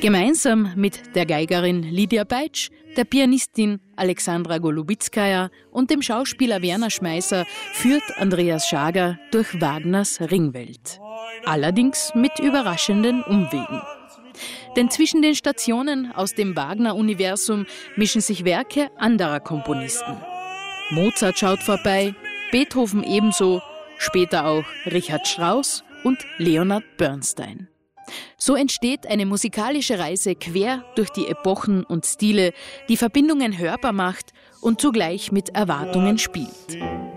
Gemeinsam mit der Geigerin Lydia Beitsch, der Pianistin Alexandra Golubitskaja und dem Schauspieler Werner Schmeißer führt Andreas Schager durch Wagners Ringwelt. Allerdings mit überraschenden Umwegen. Denn zwischen den Stationen aus dem Wagner-Universum mischen sich Werke anderer Komponisten. Mozart schaut vorbei, Beethoven ebenso, später auch Richard Strauss und Leonard Bernstein. So entsteht eine musikalische Reise quer durch die Epochen und Stile, die Verbindungen hörbar macht und zugleich mit Erwartungen spielt.